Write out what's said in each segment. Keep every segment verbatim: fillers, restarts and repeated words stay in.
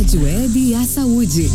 Rádio Web e a Saúde.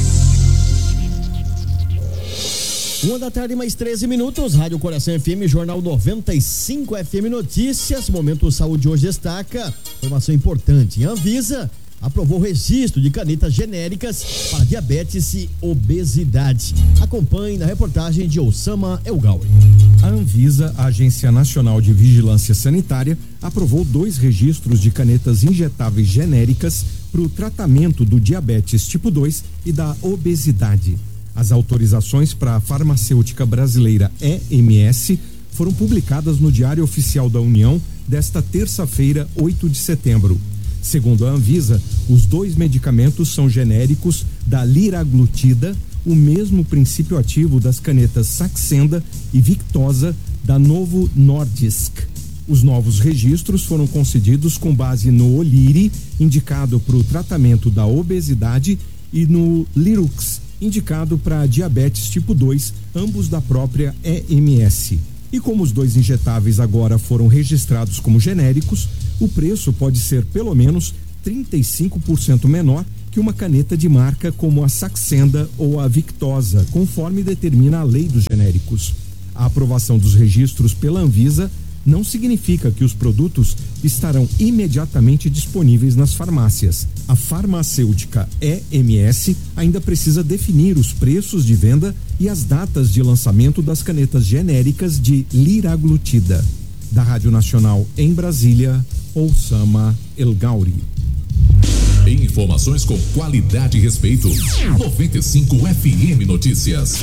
Uma da tarde, mais treze minutos, Rádio Coração F M, Jornal noventa e cinco F M Notícias. Momento Saúde hoje destaca informação importante. A Anvisa aprovou o registro de canetas genéricas para diabetes e obesidade. Acompanhe na reportagem de Osama Elgauri. A Anvisa, a Agência Nacional de Vigilância Sanitária, aprovou dois registros de canetas injetáveis genéricas para o tratamento do diabetes tipo dois e da obesidade. As autorizações para a farmacêutica brasileira E M S foram publicadas no Diário Oficial da União desta terça-feira, oito de setembro. Segundo a Anvisa, os dois medicamentos são genéricos da liraglutida, o mesmo princípio ativo das canetas Saxenda e Victoza da Novo Nordisk. Os novos registros foram concedidos com base no Oliri, indicado para o tratamento da obesidade, e no Lirux, indicado para diabetes tipo dois, ambos da própria E M S. E como os dois injetáveis agora foram registrados como genéricos, o preço pode ser pelo menos trinta e cinco por cento menor que uma caneta de marca como a Saxenda ou a Victoza, conforme determina a lei dos genéricos. A aprovação dos registros pela Anvisa não significa que os produtos estarão imediatamente disponíveis nas farmácias. A farmacêutica E M S ainda precisa definir os preços de venda e as datas de lançamento das canetas genéricas de liraglutida. Da Rádio Nacional em Brasília, Osama Elgauri. Informações com qualidade e respeito. noventa e cinco F M Notícias.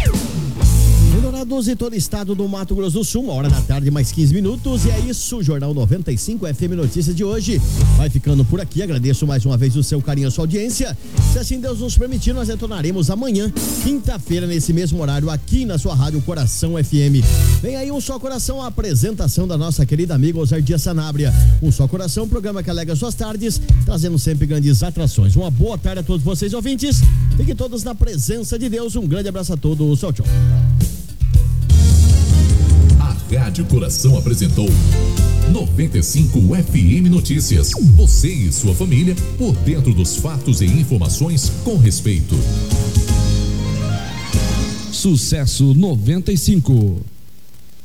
Melhorados em todo o estado do Mato Grosso do Sul, uma hora da tarde, mais quinze minutos, e é isso, o Jornal noventa e cinco F M Notícias de hoje vai ficando por aqui. Agradeço mais uma vez o seu carinho e a sua audiência. Se assim Deus nos permitir, nós retornaremos amanhã, quinta-feira, nesse mesmo horário, aqui na sua Rádio Coração F M. Vem aí um Só Coração, a apresentação da nossa querida amiga Osardia Sanabria. Um Só Coração, programa que alega suas tardes, trazendo sempre grandes atrações. Uma boa tarde a todos vocês, ouvintes. Fiquem todos na presença de Deus. Um grande abraço a todos. Tchau, tchau. Rádio Coração apresentou noventa e cinco F M Notícias. Você e sua família por dentro dos fatos e informações com respeito. Sucesso noventa e cinco.